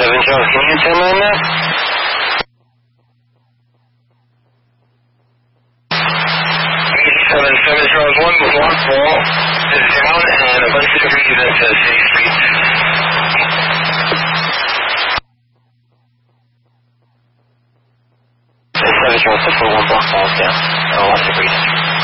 Charles, can you attend line that? 7 Charles 1, the block wall is down and a bunch of degrees at City Street. 7 Charles 1, block wall is down, 1 degrees.